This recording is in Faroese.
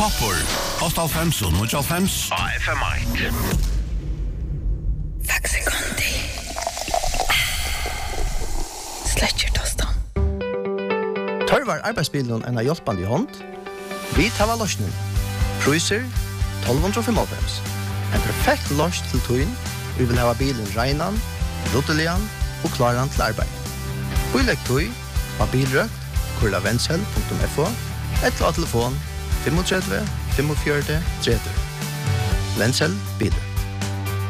Toppor, 8.5 og 9.5 av FM1. Faxe Conti. Sletcher tostan. Tørvar arbeidsbilen en av hjelpende i hånd. Vi tar løsningen. Priser 1295. En perfekt løs til tøyen. Vi vil ha bilen regnan, ruttelian og klaran til arbeid. Bylegg tøy, mobilrøkt, kurlavensel.fo, eller telefon 35 45 30. Vensel bilen.